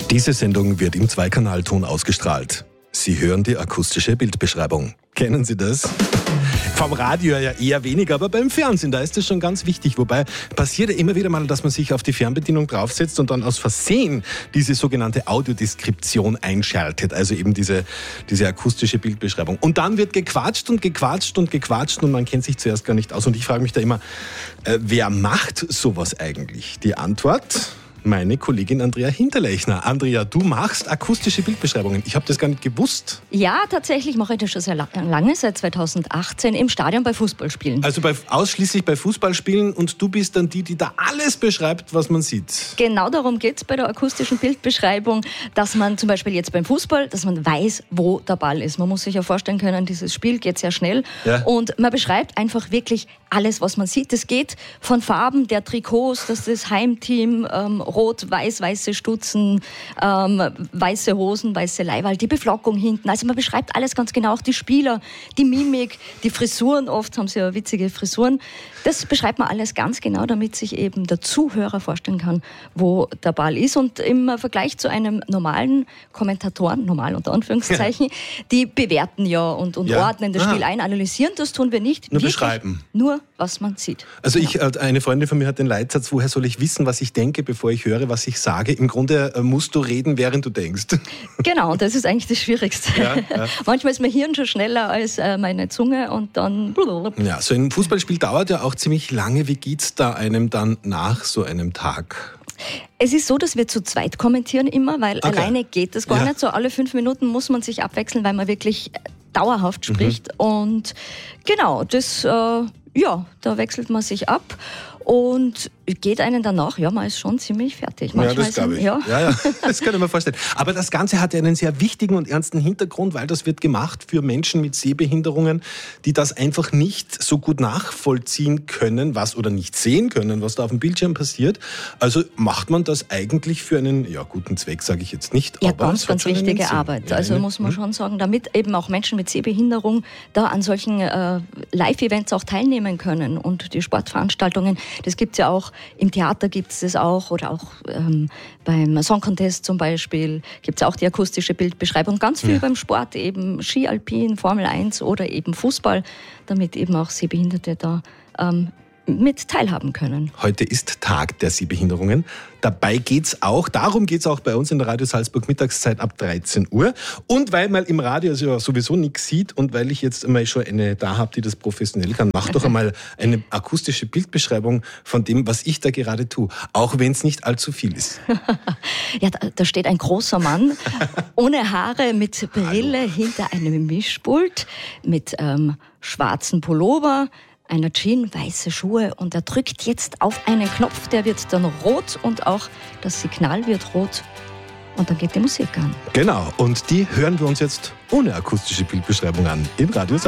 Diese Sendung wird im Zweikanalton ausgestrahlt. Sie hören die akustische Bildbeschreibung. Kennen Sie das? Vom Radio ja eher weniger, aber beim Fernsehen, da ist das schon ganz wichtig. Wobei passiert ja immer wieder mal, dass man sich auf die Fernbedienung draufsetzt und dann aus Versehen diese sogenannte Audiodeskription einschaltet. Also eben diese akustische Bildbeschreibung. Und dann wird gequatscht und gequatscht und gequatscht und man kennt sich zuerst gar nicht aus. Und ich frage mich da immer, wer macht sowas eigentlich? Die Antwort: meine Kollegin Andrea Hinterlechner. Andrea, du machst akustische Bildbeschreibungen. Ich habe das gar nicht gewusst. Ja, tatsächlich mache ich das schon sehr lange, seit 2018, im Stadion bei Fußballspielen. Also ausschließlich bei Fußballspielen, und du bist dann die da alles beschreibt, was man sieht. Genau darum geht es bei der akustischen Bildbeschreibung, dass man zum Beispiel jetzt beim Fußball, dass man weiß, wo der Ball ist. Man muss sich ja vorstellen können, dieses Spiel geht sehr schnell. Ja. Und man beschreibt einfach wirklich alles, was man sieht. Es geht von Farben der Trikots, dass das Heimteam rot, weiß, weiße Stutzen, weiße Hosen, weiße Leiberl, die Beflockung hinten. Also man beschreibt alles ganz genau, auch die Spieler, die Mimik, die Frisuren, oft haben sie ja witzige Frisuren. Das beschreibt man alles ganz genau, damit sich eben der Zuhörer vorstellen kann, wo der Ball ist. Und im Vergleich zu einem normalen Kommentatoren, normal unter Anführungszeichen, die bewerten ja und ordnen das Spiel ein, analysieren, das tun wir nicht. Nur beschreiben. Nur, was man sieht. Also eine Freundin von mir hat den Leitsatz: woher soll ich wissen, was ich denke, bevor ich höre, was ich sage? Im Grunde musst du reden, während du denkst. Genau, das ist eigentlich das Schwierigste. Ja. Manchmal ist mein Hirn schon schneller als meine Zunge und dann... Ja, so ein Fußballspiel dauert ja auch ziemlich lange. Wie geht's da einem dann nach so einem Tag? Es ist so, dass wir zu zweit kommentieren immer, weil alleine geht das gar nicht. So alle 5 Minuten muss man sich abwechseln, weil man wirklich dauerhaft spricht. Und genau, das, da wechselt man sich ab. Und geht einen danach, man ist schon ziemlich fertig. Manchmal das glaube ich. Ja, das kann ich mir vorstellen. Aber das Ganze hat ja einen sehr wichtigen und ernsten Hintergrund, weil das wird gemacht für Menschen mit Sehbehinderungen, die das einfach nicht so gut nachvollziehen können, oder nicht sehen können, was da auf dem Bildschirm passiert. Also macht man das eigentlich für einen guten Zweck, sage ich jetzt nicht. Ja, aber ganz wichtige Arbeit. Also muss man schon sagen, damit eben auch Menschen mit Sehbehinderung da an solchen Live-Events auch teilnehmen können. Und die Sportveranstaltungen, das gibt es ja auch, im Theater gibt es das auch, oder auch beim Song Contest zum Beispiel gibt es auch die akustische Bildbeschreibung. Ganz viel beim Sport, eben Ski Alpin, Formel 1 oder eben Fußball, damit eben auch Sehbehinderte da mit teilhaben können. Heute ist Tag der Sehbehinderungen. Darum geht es auch bei uns in der Radio Salzburg Mittagszeit ab 13 Uhr. Und weil man im Radio sowieso nichts sieht und weil ich jetzt einmal schon eine da habe, die das professionell kann, mach doch einmal eine akustische Bildbeschreibung von dem, was ich da gerade tue. Auch wenn es nicht allzu viel ist. Ja, da steht ein großer Mann ohne Haare mit Brille hinter einem Mischpult mit schwarzen Pullover, einer Jeans, weiße Schuhe, und er drückt jetzt auf einen Knopf, der wird dann rot und auch das Signal wird rot und dann geht die Musik an. Genau, und die hören wir uns jetzt ohne akustische Bildbeschreibung an im Radio.